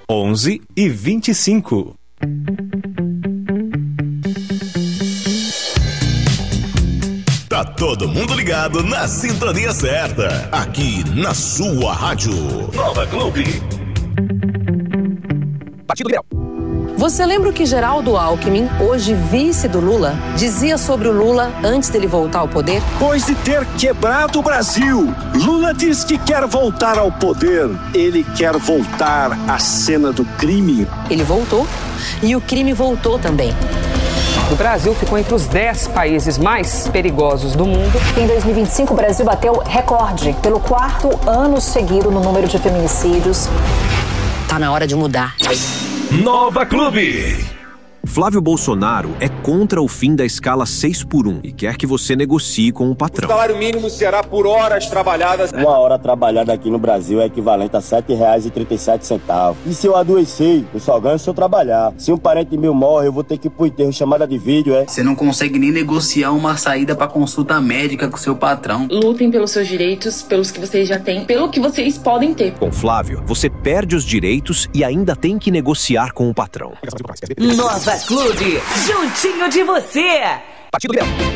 11 e 25. Tá todo mundo ligado na sintonia certa, aqui na sua rádio. Nova Clube. Partido Liberal. Você lembra o que Geraldo Alckmin, hoje vice do Lula, dizia sobre o Lula antes dele voltar ao poder? Depois de ter quebrado o Brasil, Lula diz que quer voltar ao poder. Ele quer voltar à cena do crime. Ele voltou e o crime voltou também. O Brasil ficou entre os 10 países mais perigosos do mundo. Em 2025, o Brasil bateu recorde pelo 4º ano seguido no número de feminicídios. Tá na hora de mudar. Nova Clube. Flávio Bolsonaro é contra o fim da escala 6x1 e quer que você negocie com o patrão. O salário mínimo será por horas trabalhadas. Uma hora trabalhada aqui no Brasil é equivalente a R$ 7,37. E se eu adoecer, eu só ganho se eu trabalhar. Se um parente meu morre, eu vou ter que ir pro enterro, chamada de vídeo, Você não consegue nem negociar uma saída pra consulta médica com seu patrão. Lutem pelos seus direitos, pelos que vocês já têm, pelo que vocês podem ter. Com Flávio, você perde os direitos e ainda tem que negociar com o patrão. Nova Clube, juntinho de você. Partido Liberal.